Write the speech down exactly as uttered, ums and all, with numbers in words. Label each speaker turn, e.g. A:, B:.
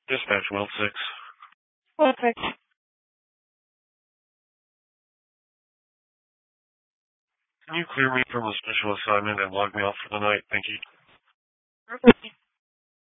A: Dispatch World six.
B: Okay.
A: Can you clear me from the special assignment and log me off for the night? Thank you.
B: Perfect.